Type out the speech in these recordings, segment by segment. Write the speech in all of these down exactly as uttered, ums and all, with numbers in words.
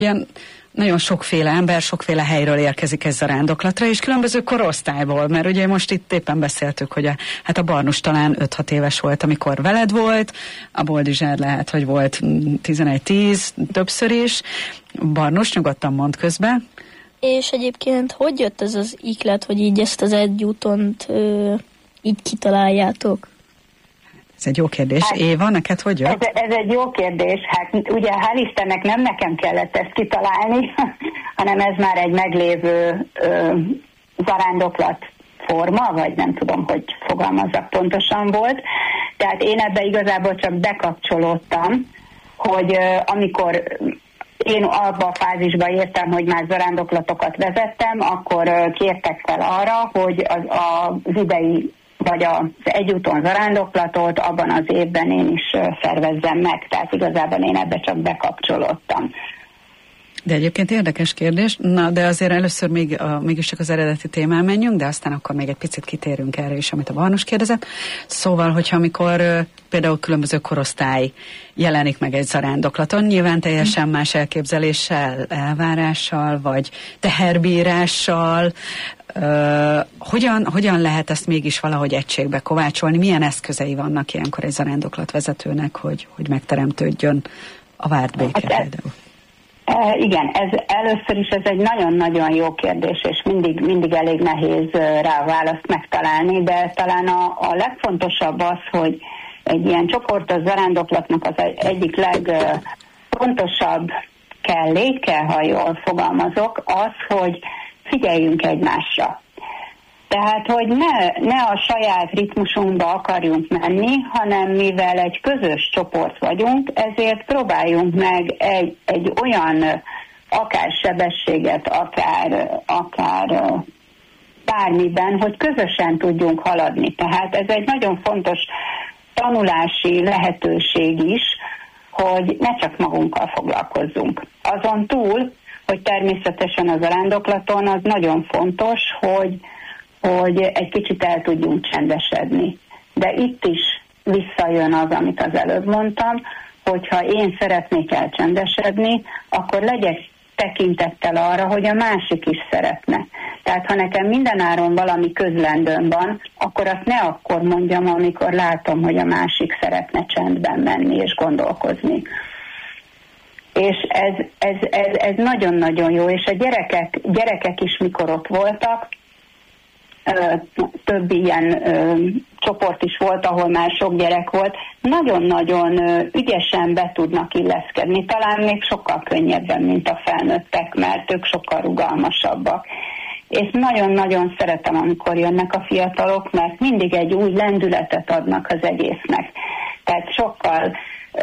Ilyen nagyon sokféle ember, sokféle helyről érkezik ez zarándoklatra, és különböző korosztályból, mert ugye most itt éppen beszéltük, hogy a, hát a Barnus talán öt-hat éves volt, amikor veled volt, a Boldizsár lehet, hogy volt tizenegy-tíz, többször is. Barnus, nyugodtan mond közben. És egyébként hogy jött ez az iklet, hogy így ezt az egyútont ö, így kitaláljátok? Ez egy jó kérdés. Hát, Éva, neked hogy jött? Ez, ez egy jó kérdés. Hát ugye hál' Istennek nem nekem kellett ezt kitalálni, hanem ez már egy meglévő ö, zarándoklat forma, vagy nem tudom, hogy fogalmazzak pontosan volt. Tehát én ebbe igazából csak bekapcsolódtam, hogy ö, amikor én abba a fázisba értem, hogy már zarándoklatokat vezettem, akkor ö, kértek fel arra, hogy az, az idei vagy az egyúton zarándoklatot abban az évben én is szervezzem meg. Tehát igazából én ebbe csak bekapcsolódtam. De egyébként érdekes kérdés, na de azért először még a, mégiscsak az eredeti témán menjünk, de aztán akkor még egy picit kitérünk erre is, amit a Barnus kérdezett. Szóval, hogyha amikor például különböző korosztály jelenik meg egy zarándoklaton, nyilván teljesen más elképzeléssel, elvárással, vagy teherbírással, Uh, hogyan, hogyan lehet ezt mégis valahogy egységbe kovácsolni? Milyen eszközei vannak ilyenkor egy zarándoklatvezetőnek, hogy, hogy megteremtődjön a várt béke hát például? E, igen, ez először is ez egy nagyon-nagyon jó kérdés, és mindig, mindig elég nehéz rá választ megtalálni, de talán a, a legfontosabb az, hogy egy ilyen csoportos zarándoklatnak az egyik legfontosabb kelléke, ha jól fogalmazok, az, hogy figyeljünk egymásra. Tehát, hogy ne, ne a saját ritmusunkba akarjunk menni, hanem mivel egy közös csoport vagyunk, ezért próbáljunk meg egy, egy olyan akár sebességet, akár, akár bármiben, hogy közösen tudjunk haladni. Tehát ez egy nagyon fontos tanulási lehetőség is, hogy ne csak magunkkal foglalkozzunk. Azon túl, hogy természetesen az zarándoklaton az nagyon fontos, hogy, hogy egy kicsit el tudjunk csendesedni. De itt is visszajön az, amit az előbb mondtam, hogyha én szeretnék elcsendesedni, akkor legyek tekintettel arra, hogy a másik is szeretne. Tehát ha nekem mindenáron valami közlendőm van, akkor azt ne akkor mondjam, amikor látom, hogy a másik szeretne csendben menni és gondolkozni. És ez, ez, ez, ez nagyon-nagyon jó, és a gyerekek, gyerekek is mikor ott voltak, több ilyen ö, csoport is volt, ahol már sok gyerek volt, nagyon-nagyon ö, ügyesen be tudnak illeszkedni, talán még sokkal könnyebben, mint a felnőttek, mert ők sokkal rugalmasabbak. És nagyon-nagyon szeretem, amikor jönnek a fiatalok, mert mindig egy új lendületet adnak az egésznek. Tehát sokkal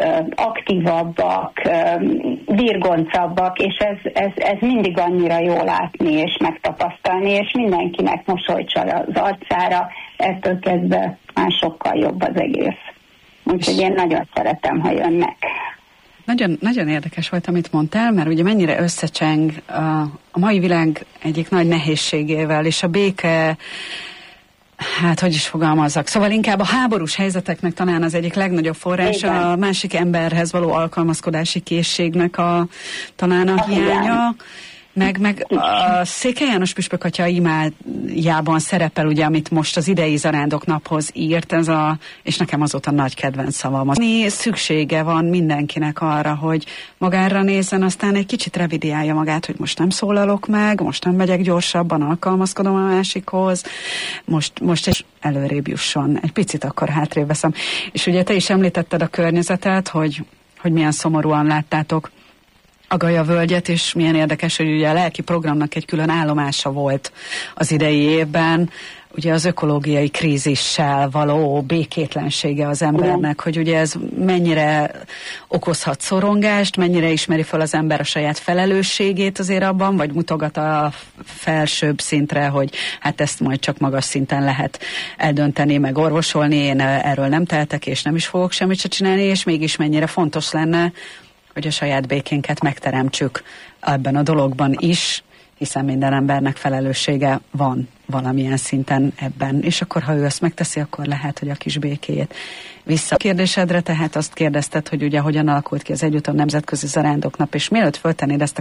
aktívabbak, virgoncabbak, és ez, ez, ez mindig annyira jó látni és megtapasztalni, és mindenkinek mosolycsal az arcára, ettől kezdve már sokkal jobb az egész. Úgyhogy én nagyon szeretem, ha jönnek. Nagyon, nagyon érdekes volt, amit mondtál, mert ugye mennyire összecseng a, a mai világ egyik nagy nehézségével, és a béke, hát, hogy is fogalmazzak. Szóval inkább a háborús helyzeteknek talán az egyik legnagyobb forrása, a másik emberhez való alkalmazkodási készségnek a, talán a hiánya. Meg, meg a Székely János Püspök atya imájában szerepel, ugye, amit most az idei zarándok naphoz írt, ez a, és nekem azóta nagy kedvenc szavam. Szüksége van mindenkinek arra, hogy magára nézzen, aztán egy kicsit revidiálja magát, hogy most nem szólalok meg, most nem megyek gyorsabban, alkalmazkodom a másikhoz, most, most egy előrébb jusson, egy picit akkor hátrébb veszem. És ugye te is említetted a környezetet, hogy, hogy milyen szomorúan láttátok a Gaja völgyet, és milyen érdekes, hogy ugye a lelki programnak egy külön állomása volt az idei évben, ugye az ökológiai krízissel való békétlensége az embernek, hogy ugye ez mennyire okozhat szorongást, mennyire ismeri fel az ember a saját felelősségét azért abban, vagy mutogat a felsőbb szintre, hogy hát ezt majd csak magas szinten lehet eldönteni, meg orvosolni, én erről nem tehetek, és nem is fogok semmit se csinálni, és mégis mennyire fontos lenne, hogy a saját békénket megteremtsük ebben a dologban is, hiszen minden embernek felelőssége van valamilyen szinten ebben. És akkor, ha ő ezt megteszi, akkor lehet, hogy a kis békéjét vissza. A kérdésedre tehát azt kérdezted, hogy ugye hogyan alakult ki az egyúton nemzetközi zarándoknap, és mielőtt föltennéd ezt a